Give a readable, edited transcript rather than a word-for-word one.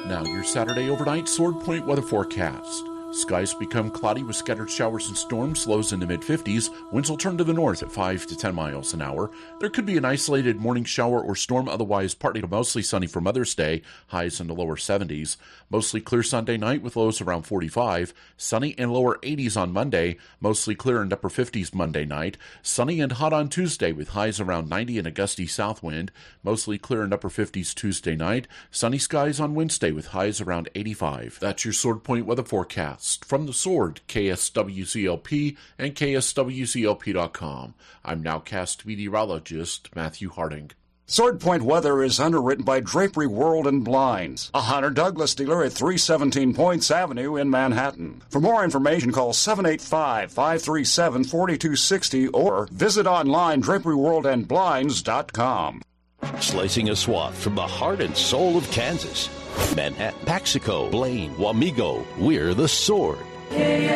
Now your Saturday overnight Sword Point weather forecast. Skies become cloudy with scattered showers and storms, lows in the mid-50s. Winds will turn to the north at 5 to 10 miles an hour. There could be an isolated morning shower or storm, otherwise partly to mostly sunny for Mother's Day, highs in the lower 70s. Mostly clear Sunday night with lows around 45. Sunny and lower 80s on Monday. Mostly clear and upper 50s Monday night. Sunny and hot on Tuesday with highs around 90 and a gusty south wind. Mostly clear and upper 50s Tuesday night. Sunny skies on Wednesday with highs around 85. That's your Sword Point weather forecast. From the Sword, KSWCLP and KSWCLP.com. I'm nowcast meteorologist Matthew Harding. Sword Point weather is underwritten by Drapery World and Blinds, a Hunter Douglas dealer at 317 Points Avenue in Manhattan. For more information, call 785-537-4260 or visit online draperyworldandblinds.com. Slicing a swath from the heart and soul of Kansas. Manhattan, Paxico, Blaine, Wamego, we're the Sword.